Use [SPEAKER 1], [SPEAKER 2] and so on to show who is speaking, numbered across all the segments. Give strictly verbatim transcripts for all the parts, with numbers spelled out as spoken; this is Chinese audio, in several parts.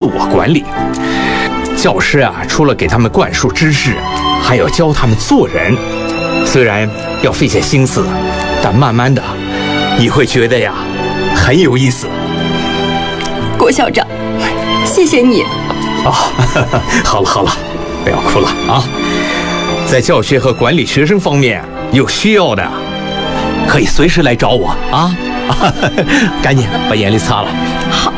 [SPEAKER 1] 我管理。教师啊，除了给他们灌输知识，还要教他们做人。虽然要费些心思，但慢慢的，你会觉得呀，很有意思。
[SPEAKER 2] 郭校长，谢谢你。
[SPEAKER 1] 哦，好了好了，不要哭了啊！在教学和管理学生方面有需要的，可以随时来找我啊！赶紧把眼泪擦了。
[SPEAKER 2] 好。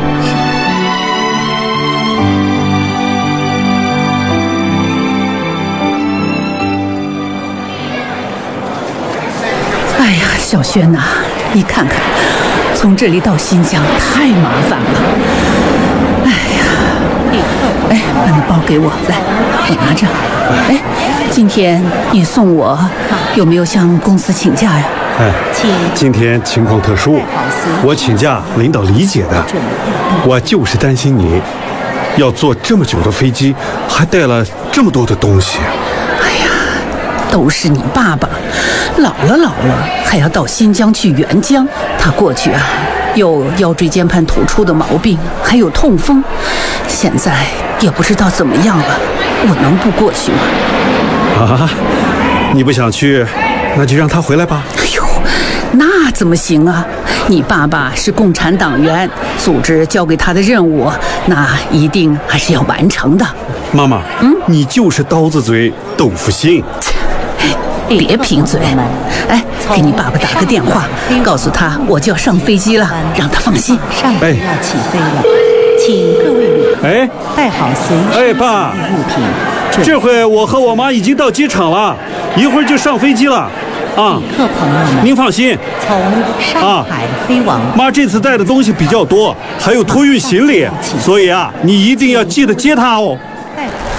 [SPEAKER 3] 哎呀，小轩呐，你看看，从这里到新疆太麻烦了。哎呀，哎，把那包给我，来，我拿着。哎，今天你送我，有没有向公司请假呀？
[SPEAKER 4] 哎，今天情况特殊，我请假，领导理解的。我就是担心你，要坐这么久的飞机，还带了这么多的东西。
[SPEAKER 3] 哎呀，都是你爸爸，老了老了，还要到新疆去援疆。他过去啊，有腰椎间盘突出的毛病，还有痛风，现在也不知道怎么样了。我能不过去吗？
[SPEAKER 4] 啊，你不想去，那就让他回来吧。
[SPEAKER 3] 哎呦，那怎么行啊？你爸爸是共产党员，组织交给他的任务，那一定还是要完成的。
[SPEAKER 4] 妈妈，嗯，你就是刀子嘴豆腐心。
[SPEAKER 3] 别贫嘴！哎，给你爸爸打个电话，告诉他我就要上飞机了，让他放心。
[SPEAKER 5] 上飞要起飞了，请各位旅客
[SPEAKER 4] 哎
[SPEAKER 5] 带好随身
[SPEAKER 4] 哎爸
[SPEAKER 5] 物品。
[SPEAKER 4] 这回我和我妈已经到机场了，一会儿就上飞机了。啊，
[SPEAKER 5] 旅客朋友们，
[SPEAKER 4] 您放心，
[SPEAKER 5] 从上海飞往、
[SPEAKER 4] 啊、妈这次带的东西比较多，还有托运行李，所以啊，你一定要记得接她哦。
[SPEAKER 5] 带